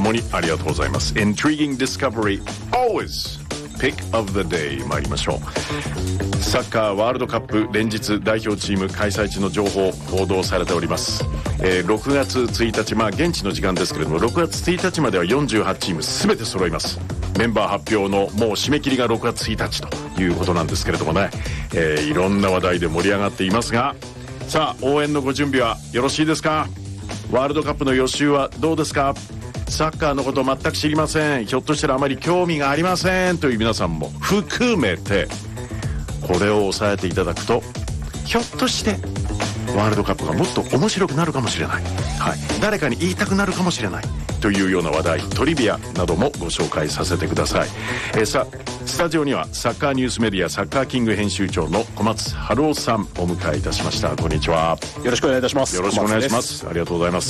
もにありがとうございます。 Intriguing Discovery Always Pick of the Day 参りましょう。サッカーワールドカップ連日代表チーム開催地の情報報道されております。6月1日、現地の時間ですけれども、6月1日までは48チーム全て揃います。メンバー発表のもう締め切りが6月1日ということなんですけれどもね、いろんな話題で盛り上がっていますが、さあ応援のご準備はよろしいですか？ワールドカップの予習はどうですか？サッカーのこと全く知りません、ひょっとしたらあまり興味がありませんという皆さんも含めて、これを押さえていただくとひょっとしてワールドカップがもっと面白くなるかもしれない、誰かに言いたくなるかもしれないというような話題、トリビアなどもご紹介させてください。さあスタジオにはサッカーニュースメディアサッカーキング編集長の小松春夫さんお迎えいたしました。こんにちは。 よろしくお願いいたします。 よろしくお願いします。ありがとうございます。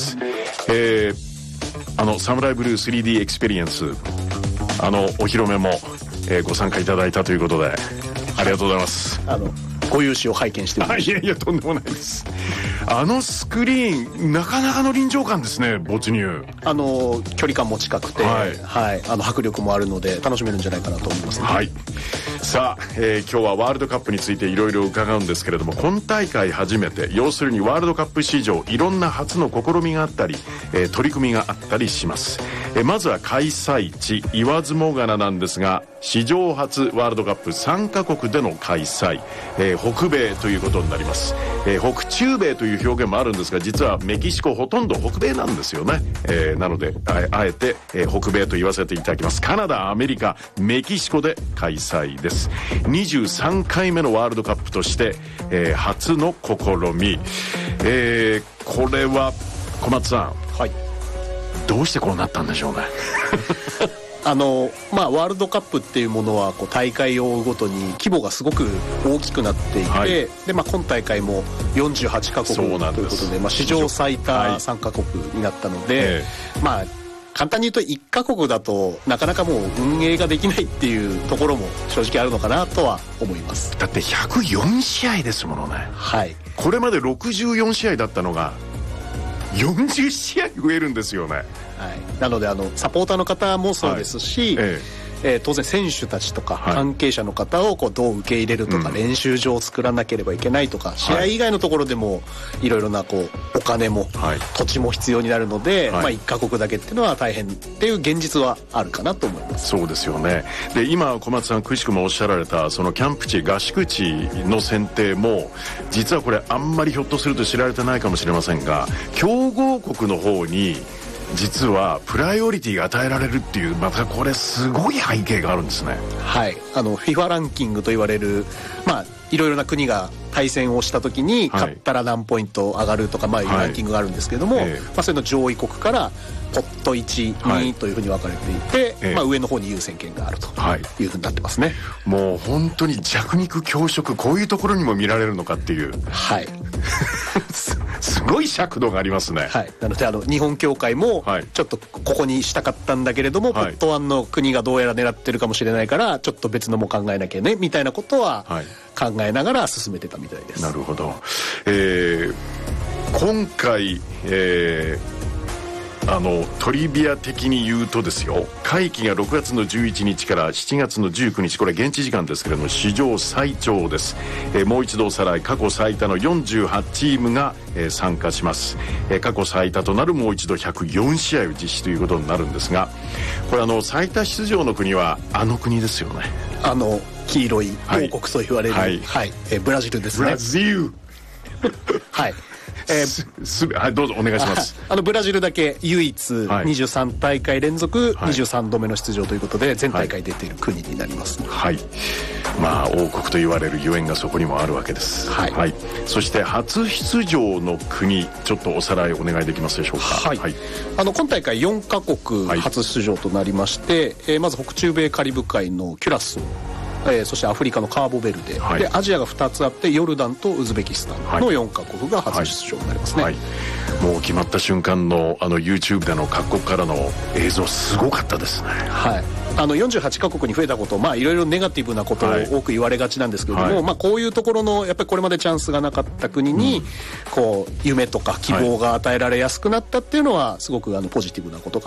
サムライブルー 3D エクスペリエンスお披露目も、ご参加いただいたということでありがとうございます。 ご融資を拝見しております。 いやとんでもないです。スクリーンなかなかの臨場感ですね。没入距離感も近くて、迫力もあるので楽しめるんじゃないかなと思います、ね。 さあ、今日はワールドカップについていろいろ伺うんですけれども、今大会初めて、要するにワールドカップ史上いろんな初の試みがあったり、取り組みがあったりします。まずは開催地言わずもがななんですが、史上初ワールドカップ3カ国での開催、北米ということになります。北中米という表現もあるんですが、実はメキシコほとんど北米なんですよね。なので あえて、北米と言わせていただきます。カナダ、アメリカ、メキシコで開催です。23回目のワールドカップとして、初の試み、これは小松さん、どうしてこうなったんでしょうね。 ワールドカップっていうものは大会を追うごとに規模がすごく大きくなっていて、で今大会も48カ国ということで、史上最多3カ国になったので、簡単に言うと1カ国だとなかなかもう運営ができないっていうところも正直あるのかなとは思います。 だって104試合ですものね。これまで64試合だったのが40試合増えるんですよね。 なのでサポーターの方もそうですし、当然選手たちとか関係者の方をどう受け入れるとか、練習場を作らなければいけないとか、試合以外のところでもいろいろなお金も、土地も必要になるので、1カ国だけっていうのは大変っていう現実はあるかなと思います。 そうですよね。で今小松さんくしくもおっしゃられたそのキャンプ地合宿地の選定も、実はこれあんまりひょっとすると知られてないかもしれませんが、強豪国の方に実はプライオリティが与えられるっていう、またこれすごい背景があるんですね。 FIFA ランキングと言われる、いろいろな国が対戦をした時に勝ったら何ポイント上がるとか、いうランキングがあるんですけれども、それの上位国からポット1、2というふうに分かれていて、上の方に優先権があるというふうになってますね。 もう本当に弱肉強食、こういうところにも見られるのかっていうすごい尺度がありますね。 なので日本協会もちょっとここにしたかったんだけれども、ポット1の国がどうやら狙ってるかもしれないからちょっと別のも考えなきゃねみたいなことは考えながら進めてたみたいです。 なるほど。今回、トリビア的に言うとですよ、会期が6月の11日から7月の19日、これ現地時間ですけれども史上最長です。もう一度おさらい、過去最多の48チームが、参加します。過去最多となるもう一度104試合を実施ということになるんですが、これ最多出場の国は国ですよね。 黄色い王国と言われる、ブラジルですね。 ブラジルどうぞお願いします。 ブラジルだけ唯一23大会連続23度目の出場ということで、全大会出ている国になります。 王国と言われるゆえんがそこにもあるわけです。そして初出場の国、ちょっとおさらいお願いできますでしょうか。 今大会4カ国初出場となりまして、まず北中米カリブ海のキュラソー、そしてアフリカのカーボベルデ、でアジアが2つあってヨルダンとウズベキスタンの4カ国が初出場になりますね。 もう決まった瞬間のYouTube での各国からの映像すごかったですね。 48カ国に増えたこと、いろいろネガティブなことを多く言われがちなんですけれども、こういうところのやっぱりこれまでチャンスがなかった国に、夢とか希望が与えられやすくなったっていうのはすごくポジティブなことか